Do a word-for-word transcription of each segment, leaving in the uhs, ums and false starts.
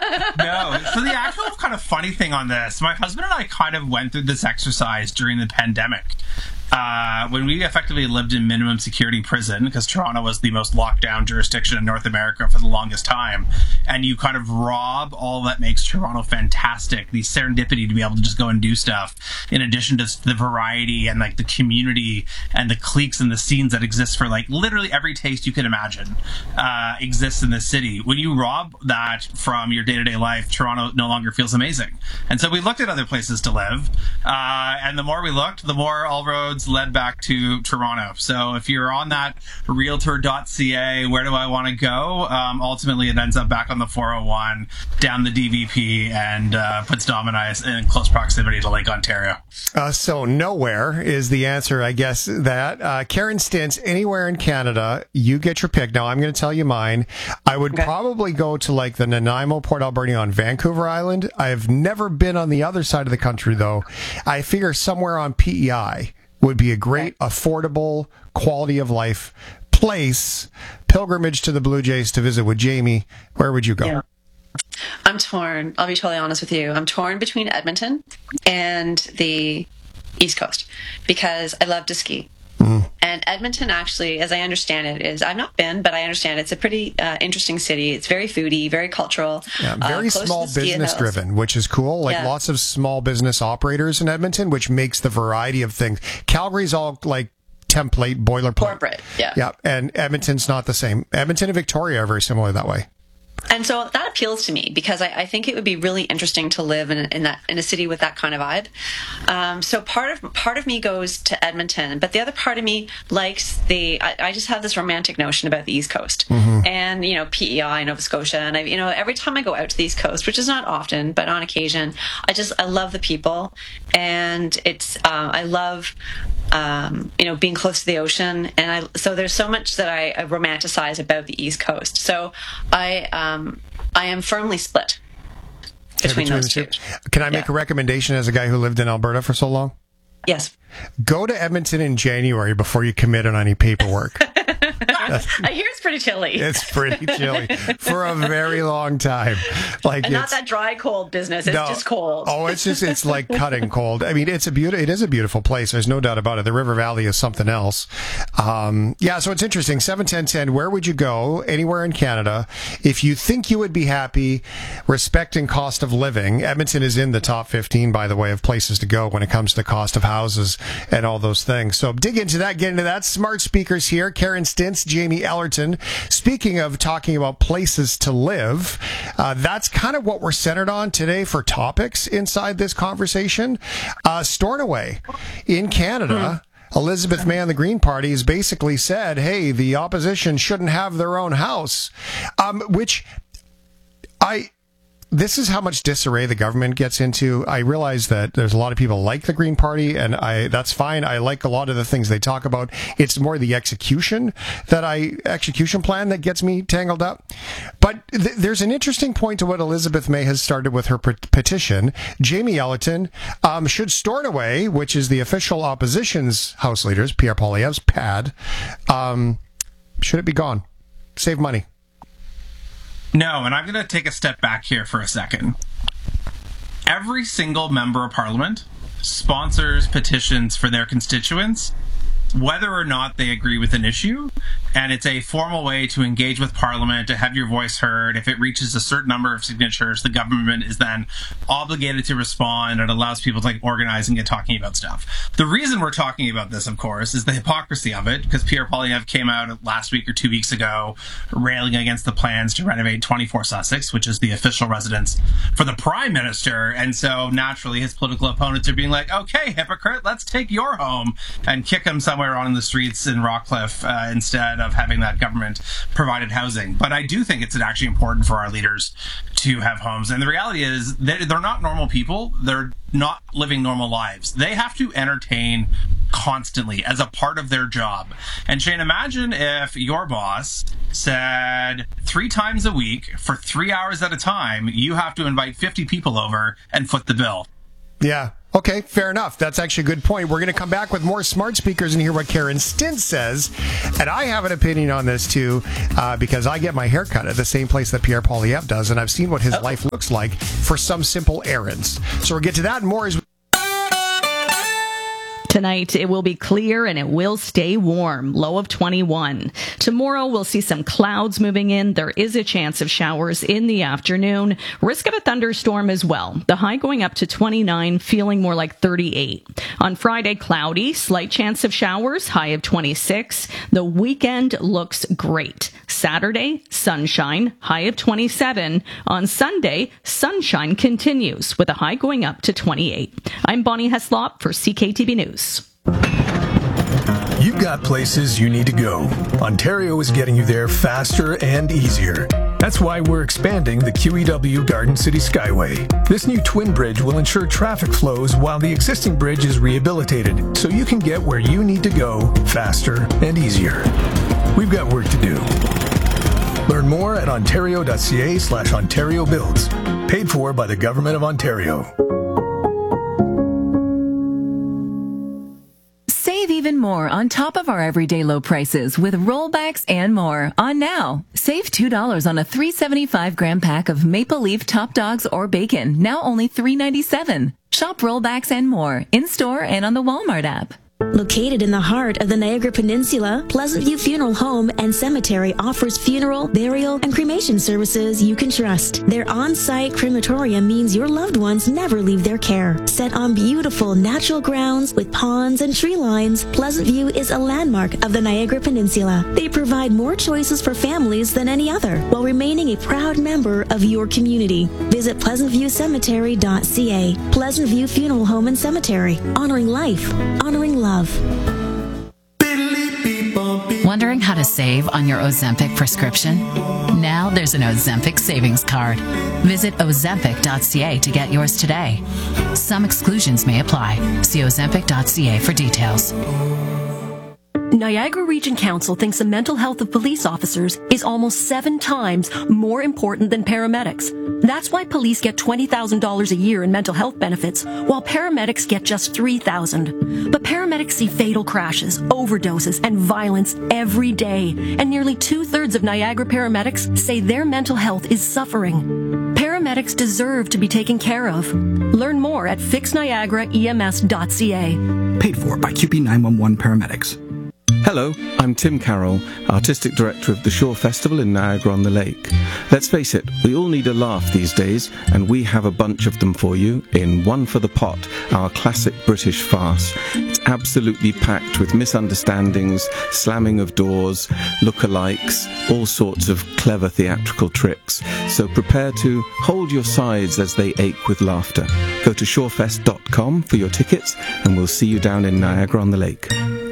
No. So the actual kind of funny thing on this, my husband and I kind of went through this exercise during the pandemic. Uh, when we effectively lived in minimum security prison, because Toronto was the most locked down jurisdiction in North America for the longest time, and you kind of rob all that makes Toronto fantastic, the serendipity to be able to just go and do stuff, in addition to the variety and like the community and the cliques and the scenes that exist for like literally every taste you can imagine uh, exists in this city. When you rob that from your day-to-day life, Toronto no longer feels amazing. And so we looked at other places to live, uh, and the more we looked, the more all roads led back to Toronto. So if you're on that realtor dot c a, where do I want to go? Um, ultimately, it ends up back on the four oh one, down the D V P, and uh, puts Dom and I in close proximity to Lake Ontario. Uh, so nowhere is the answer, I guess, that. Uh, Karen Stintz, anywhere in Canada, you get your pick. Now, I'm going to tell you mine. I would okay. probably go to like the Nanaimo, Port Alberni on Vancouver Island. I've never been on the other side of the country, though. I figure somewhere on P E I would be a great, affordable, quality of life place, pilgrimage to the Blue Jays to visit with Jamie. Where would you go? Yeah. I'm torn. I'll be totally honest with you. I'm torn between Edmonton and the East Coast because I love to ski. Mm. And Edmonton, actually, as I understand it, is I've not been, but I understand it's a pretty uh, interesting city. It's very foodie, very cultural. Yeah, very uh, small business driven, which is cool. Like yeah. lots of small business operators in Edmonton, which makes the variety of things. Calgary's all like template, boilerplate. Corporate, yeah. Yeah, and Edmonton's not the same. Edmonton and Victoria are very similar that way. And so that appeals to me because I, I think it would be really interesting to live in, in that in a city with that kind of vibe. Um, so part of part of me goes to Edmonton, but the other part of me likes the. I, I just have this romantic notion about the East Coast mm-hmm. and you know P E I, Nova Scotia, and I you know every time I go out to the East Coast, which is not often, but on occasion, I just I love the people, and it's uh, I love. Um, you know, being close to the ocean, and I so there's so much that I, I romanticize about the East Coast. So I um, I am firmly split between, between those two. two. Can I make yeah. a recommendation as a guy who lived in Alberta for so long? Yes. Go to Edmonton in January before you commit on any paperwork. I hear it's pretty chilly. It's pretty chilly for a very long time. Like and not that dry cold business. It's no, just cold. Oh, it's just it's like cutting cold. I mean, it's a beautiful. It is a beautiful place. There's no doubt about it. The River Valley is something else. Um, yeah, so it's interesting. Seven ten ten. Where would you go? Anywhere in Canada, if you think you would be happy, respecting cost of living. Edmonton is in the top fifteen, by the way, of places to go when it comes to cost of houses and all those things. So dig into that. Get into that. Smart speakers here. Karen Stintz, Jamie Ellerton. Speaking of talking about places to live, uh, that's kind of what we're centered on today for topics inside this conversation. Uh, Stornoway in Canada. Mm. Elizabeth May and the Green Party has basically said, hey, the opposition shouldn't have their own house, um, which I... This is how much disarray the government gets into. I realize that there's a lot of people like the Green Party, and I that's fine. I like a lot of the things they talk about. It's more the execution that I execution plan that gets me tangled up. But th- there's an interesting point to what Elizabeth May has started with her p- petition. Jamie Ellerton, um, should Stornoway, which is the official opposition's House leaders, Pierre Poilievre's P A D, um, should it be gone? Save money. No, and I'm going to take a step back here for a second. Every single member of parliament sponsors petitions for their constituents, whether or not they agree with an issue, and it's a formal way to engage with Parliament, to have your voice heard. If it reaches a certain number of signatures, the government is then obligated to respond, and it allows people to like organize and get talking about stuff. The reason we're talking about this, of course, is the hypocrisy of it, because Pierre Poilievre came out last week or two weeks ago railing against the plans to renovate twenty-four Sussex, which is the official residence for the Prime Minister, and so naturally his political opponents are being like, okay, hypocrite, let's take your home and kick him somewhere on in the streets in Rockcliffe uh, instead of having that government provided housing. But I do think it's actually important for our leaders to have homes. And the reality is they're, they're not normal people. They're not living normal lives. They have to entertain constantly as a part of their job. And Shane, imagine if your boss said three times a week for three hours at a time, you have to invite fifty people over and foot the bill. Yeah. Okay, fair enough. That's actually a good point. We're going to come back with more smart speakers and hear what Karen Stintz says. And I have an opinion on this, too, uh, because I get my hair cut at the same place that Pierre Poilievre does, and I've seen what his oh. life looks like for some simple errands. So we'll get to that and more as we... Tonight, it will be clear and it will stay warm, low of twenty-one. Tomorrow, we'll see some clouds moving in. There is a chance of showers in the afternoon. Risk of a thunderstorm as well. The high going up to twenty-nine, feeling more like thirty-eight. On Friday, cloudy, slight chance of showers, high of twenty-six. The weekend looks great. Saturday, sunshine, high of twenty-seven. On Sunday, sunshine continues with a high going up to twenty-eight. I'm Bonnie Heslop for C K T V News. You've got places you need to go. Ontario is getting you there faster and easier. That's why we're expanding the Q E W Garden City Skyway. This new twin bridge will ensure traffic flows while the existing bridge is rehabilitated, so you can get where you need to go faster and easier. We've got work to do. Learn more at ontario.ca slash Ontario Builds. Paid for by the Government of Ontario. Save even more on top of our everyday low prices with rollbacks and more on now. Save two dollars on a three hundred seventy-five gram pack of Maple Leaf Top Dogs or bacon, now only three dollars and ninety-seven cents. Shop rollbacks and more in-store and on the Walmart app. Located in the heart of the Niagara Peninsula, Pleasant View Funeral Home and Cemetery offers funeral, burial, and cremation services you can trust. Their on-site crematorium means your loved ones never leave their care. Set on beautiful natural grounds with ponds and tree lines, Pleasant View is a landmark of the Niagara Peninsula. They provide more choices for families than any other, while remaining a proud member of your community. Visit pleasant view cemetery dot c a. Pleasant View Funeral Home and Cemetery, honoring life, honoring love. Wondering how to save on your Ozempic prescription? Now there's an Ozempic savings card. Visit ozempic dot c a to get yours today. Some exclusions may apply. See ozempic dot c a for details. Niagara Region Council thinks the mental health of police officers is almost seven times more important than paramedics. That's why police get twenty thousand dollars a year in mental health benefits, while paramedics get just three thousand dollars. But paramedics see fatal crashes, overdoses, and violence every day, and nearly two-thirds of Niagara paramedics say their mental health is suffering. Paramedics deserve to be taken care of. Learn more at fix niagara e m s dot c a. Paid for by Q P nine one one Paramedics. Hello, I'm Tim Carroll, Artistic Director of the Shore Festival in Niagara-on-the-Lake. Let's face it, we all need a laugh these days, and we have a bunch of them for you in One for the Pot, our classic British farce. It's absolutely packed with misunderstandings, slamming of doors, lookalikes, all sorts of clever theatrical tricks. So prepare to hold your sides as they ache with laughter. Go to shorefest dot com for your tickets, and we'll see you down in Niagara-on-the-Lake.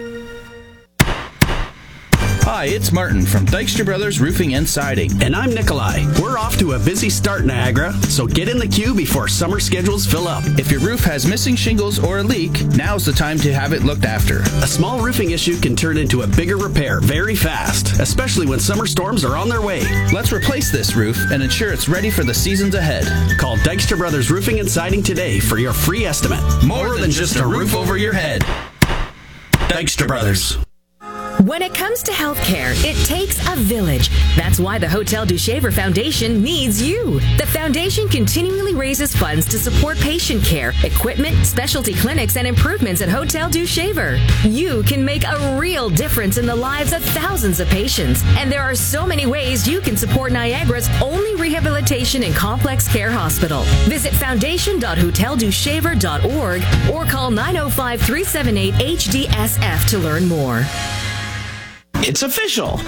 Hi, it's Martin from Dykstra Brothers Roofing and Siding. And I'm Nikolai. We're off to a busy start, Niagara, so get in the queue before summer schedules fill up. If your roof has missing shingles or a leak, now's the time to have it looked after. A small roofing issue can turn into a bigger repair very fast, especially when summer storms are on their way. Let's replace this roof and ensure it's ready for the seasons ahead. Call Dykstra Brothers Roofing and Siding today for your free estimate. More, More than, than just a roof over your head. Dykstra Brothers. When it comes to healthcare, it takes a village. That's why the Hotel du Shaver Foundation needs you. The foundation continually raises funds to support patient care, equipment, specialty clinics, and improvements at Hotel du Shaver. You can make a real difference in the lives of thousands of patients. And there are so many ways you can support Niagara's only rehabilitation and complex care hospital. Visit foundation dot hotel du shaver dot org or call nine oh five, three seven eight, H D S F to learn more. It's official!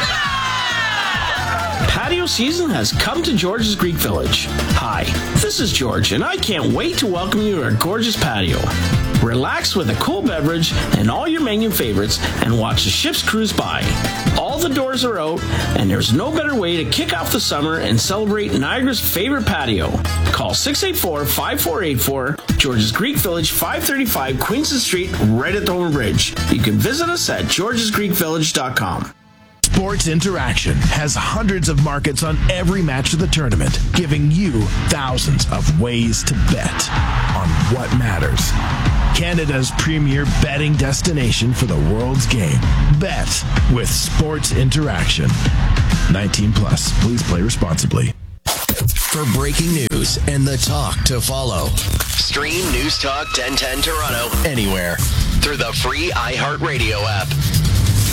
Patio season has come to George's Greek Village. Hi, this is George, and I can't wait to welcome you to our gorgeous patio. Relax with a cool beverage and all your menu favorites and watch the ships cruise by. All the doors are out, and there's no better way to kick off the summer and celebrate Niagara's favorite patio. Call six eight four, five four eight four, George's Greek Village, five thirty-five Queenston Street, right at the Thornton Bridge. You can visit us at georges greek village dot com. Sports Interaction has hundreds of markets on every match of the tournament, giving you thousands of ways to bet on what matters. Canada's premier betting destination for the world's game. Bet with Sports Interaction. nineteen plus. Please play responsibly. For breaking news and the talk to follow, stream News Talk ten ten Toronto anywhere through the free iHeartRadio app.